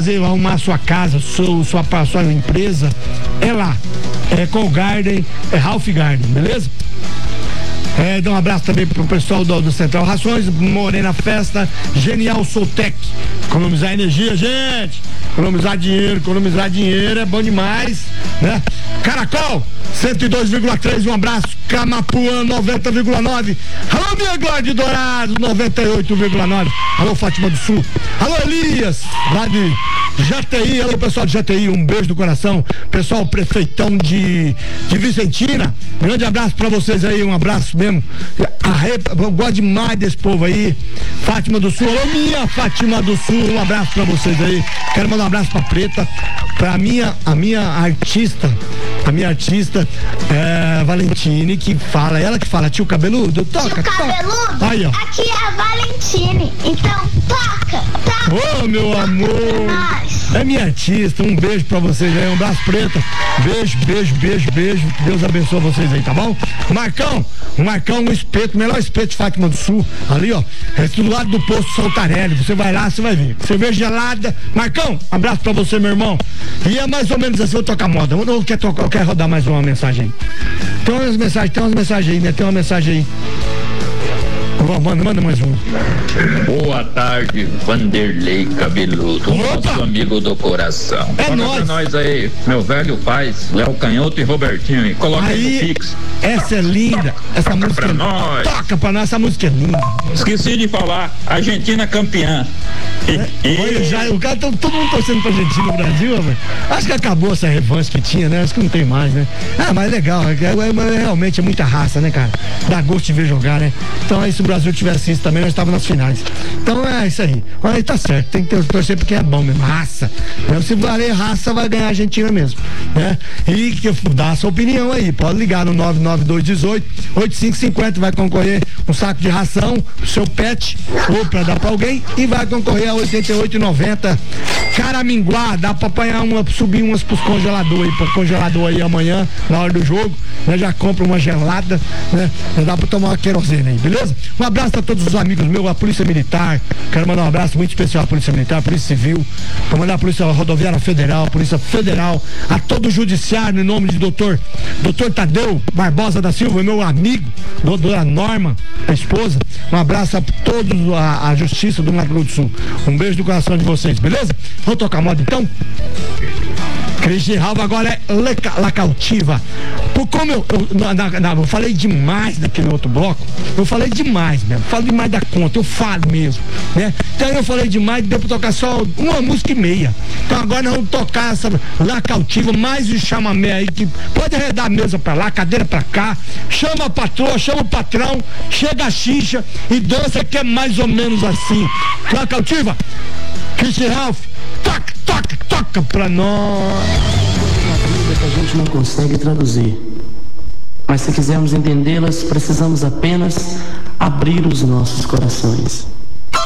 fazer, arrumar a sua casa, sua empresa, é lá. É Eco Garden, é Ralph Garden, beleza? Dá um abraço também pro pessoal do Central Rações, Morena Festa, Genial Soltec. Economizar energia, gente. Economizar dinheiro é bom demais, né? Caracol 102,3, um abraço. Camapuã 90,9. Alô, minha Glória de Dourados 98,9. Alô, Fátima do Sul. Alô, Elias, lá de JTI. Alô, pessoal de JTI, um beijo do coração. Pessoal, prefeitão de Vicentina, grande abraço pra vocês aí, um abraço mesmo. Eu gosto demais desse povo aí. Fátima do Sul, alô, minha Fátima do Sul, um abraço pra vocês aí. Quero mandar um abraço pra Preta, pra a minha artista Valentine, que fala, ela que fala, tio cabeludo, toca. Tio cabeludo, aí, ó. Aqui é a Valentine, então toca. Ô, meu amor, é minha artista, um beijo pra vocês aí, um abraço, Preta, beijo, Deus abençoe vocês aí, tá bom? Marcão, um espeto, melhor espeto de Fátima do Sul, ali, ó, é do lado do posto Saltarelli, você vai lá, você vai ver, cerveja gelada. Marcão, abraço pra você, meu irmão. E é mais ou menos assim, eu toco moda, ou quer rodar mais uma mensagem aí? Tem umas mensagens aí, né? Tem uma mensagem aí. Manda mais um. Boa tarde, Vanderlei Cabeludo, nosso amigo do coração. É nóis. Pra nós aí, meu velho paz, Léo Canhoto e Robertinho. Coloca aí no Pix. Essa é linda. Essa toca música pra nós. Toca pra nós, essa música é linda. Esqueci de falar, Argentina campeã. Olha, o cara, todo mundo torcendo pra Argentina no Brasil, velho. Acho que acabou essa revanche que tinha, né? Acho que não tem mais, né? Mas é legal, realmente é muita raça, né, cara? Dá gosto de ver jogar, né? Então aí se o Brasil tivesse isso também, nós estávamos nas finais. Então é isso aí. Aí tá certo, tem que torcer porque é bom mesmo, raça. Se valer raça, vai ganhar a Argentina mesmo, né? E que dá a sua opinião aí, pode ligar no 99218-8550, vai concorrer um saco de ração, o seu pet, ou pra dar pra alguém, e vai concorrer a 88,90. Caraminguá, dá pra apanhar subir umas pros congelador aí amanhã, na hora do jogo, né? Já compra uma gelada, né? Dá pra tomar uma querosene aí, beleza? Um abraço a todos os amigos meus, a Polícia Militar, quero mandar um abraço muito especial à Polícia Militar, à Polícia Civil, pra mandar a Polícia Rodoviária Federal, a Polícia Federal, a todo o Judiciário, em nome de doutor Tadeu Barbosa da Silva, meu amigo, doutora Norma, a esposa, um abraço a todos a Justiça do Mato Grosso do Sul, um beijo do coração de vocês, beleza? Vamos tocar moda então? Cristian Ralva agora é La Cautiva. Como eu falei demais daqui no outro bloco, eu falei demais mesmo, falo demais da conta, eu falo mesmo, né? Então eu falei demais, deu pra tocar só uma música e meia. Então agora nós vamos tocar essa La Cautiva, mais um chamamé aí, que pode arredar a mesa pra lá, cadeira pra cá, chama a patroa, chama o patrão, chega a xixa e dança, que é mais ou menos assim. La Cautiva, Cristian Ralph, toca pra nós. Uma vida que a gente não consegue traduzir, mas se quisermos entendê-las, precisamos apenas abrir os nossos corações.